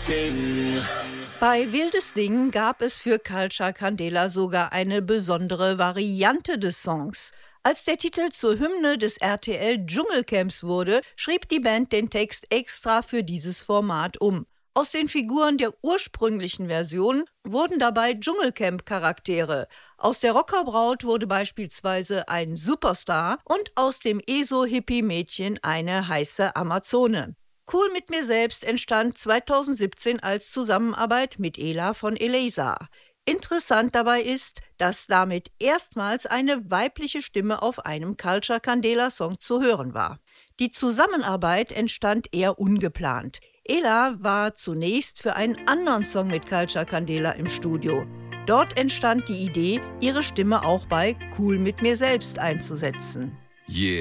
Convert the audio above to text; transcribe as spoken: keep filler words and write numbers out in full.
Ding. Bei Wildes Ding gab es für Culture Candela sogar eine besondere Variante des Songs. Als der Titel zur Hymne des R T L Dschungelcamps wurde, schrieb die Band den Text extra für dieses Format um. Aus den Figuren der ursprünglichen Version wurden dabei Dschungelcamp-Charaktere. Aus der Rockerbraut wurde beispielsweise ein Superstar und aus dem E S O-Hippie-Mädchen eine heiße Amazone. Cool mit mir selbst entstand zweitausendsiebzehn als Zusammenarbeit mit Ela von Eleysa. Interessant dabei ist, dass damit erstmals eine weibliche Stimme auf einem Culture Candela Song zu hören war. Die Zusammenarbeit entstand eher ungeplant. Ela war zunächst für einen anderen Song mit Culture Candela im Studio. Dort entstand die Idee, ihre Stimme auch bei Cool mit mir selbst einzusetzen. Yeah.